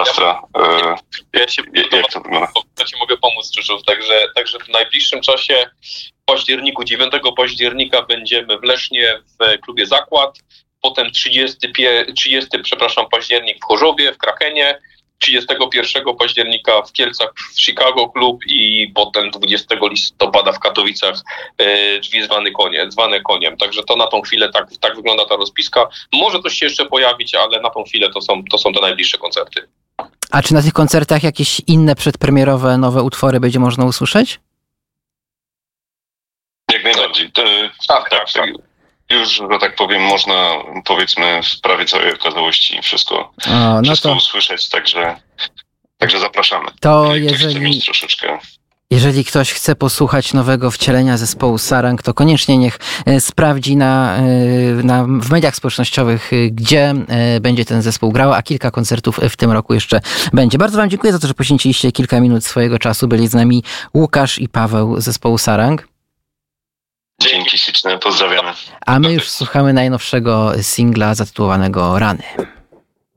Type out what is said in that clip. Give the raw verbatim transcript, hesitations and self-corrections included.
Astra. Ja, ja się jak to wygląda? Ja ci mogę pomóc, Krzysztof. Także, także w najbliższym czasie, w październiku, dziewiątego października będziemy w Lesznie w klubie Zakład, potem trzydziestego, trzydziestego przepraszam, październik w Chorzowie, w Krakenie, trzydziestego pierwszego października w Kielcach w Chicago Klub i potem dwudziestego listopada w Katowicach e, drzwi zwane, konie, zwane koniem. Także to na tą chwilę tak, tak wygląda ta rozpiska. Może coś się jeszcze pojawić, ale na tą chwilę to są, to są te najbliższe koncerty. A czy na tych koncertach jakieś inne przedpremierowe, nowe utwory będzie można usłyszeć? Jak najbardziej. To, tak, tak, tak. Już, że tak powiem, można, powiedzmy, w prawie całej okazałości wszystko, o, no wszystko to... usłyszeć, także, także zapraszamy. To jeżeli... jeżeli... troszeczkę... Jeżeli ktoś chce posłuchać nowego wcielenia zespołu Sarang, to koniecznie niech sprawdzi na, na, w mediach społecznościowych, gdzie będzie ten zespół grał, a kilka koncertów w tym roku jeszcze będzie. Bardzo wam dziękuję za to, że poświęciliście kilka minut swojego czasu. Byli z nami Łukasz i Paweł z zespołu Sarang. Dzięki śliczne, pozdrawiamy. A my już słuchamy najnowszego singla zatytułowanego Rany.